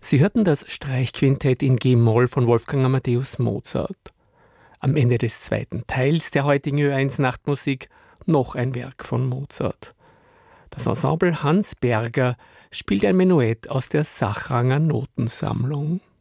Sie hörten das Streichquintett in G-Moll von Wolfgang Amadeus Mozart. Am Ende des zweiten Teils der heutigen Ö1 Nachtmusik noch ein Werk von Mozart. Das Ensemble Hans Berger spielt ein Menuett aus der Sachranger Notensammlung.